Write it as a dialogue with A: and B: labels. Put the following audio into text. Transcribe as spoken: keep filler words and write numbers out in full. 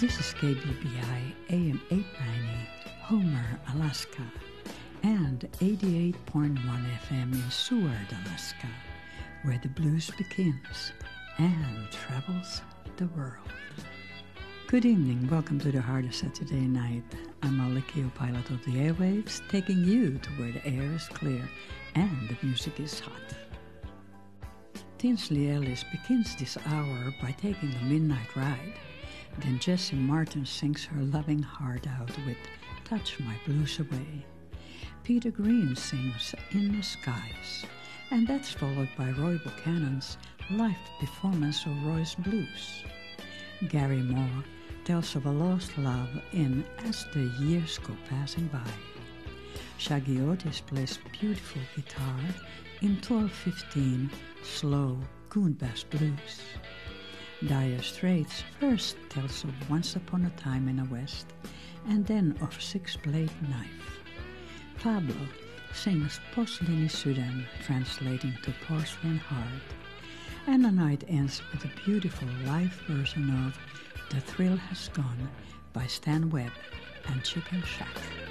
A: This is K B B I A M eight ninety, Homer, Alaska, and eighty-eight point one F M in Seward, Alaska, where the blues begins and travels the world. Good evening, welcome to the Heart of Saturday Night. I'm Molly Keogh, pilot of the airwaves, taking you to where the air is clear and the music is hot. Tinsley Ellis begins this hour by taking a midnight ride. Then Jessie Martin sings her loving heart out with Touch My Blues Away. Peter Green sings In the Skies, and that's followed by Roy Buchanan's live performance of Roy's Blues. Gary Moore tells of a lost love in As the Years Go Passing By. Shaggy Otis plays beautiful guitar in twelve fifteen Slow Coon Bass Blues. Dire Straits first tells of Once Upon a Time in the West, and then of Six Blade Knife. Pablo sings Porcelain Sudan, translating to Porcelain Heart, and the night ends with a beautiful live version of The Thrill Has Gone by Stan Webb and Chicken Shack.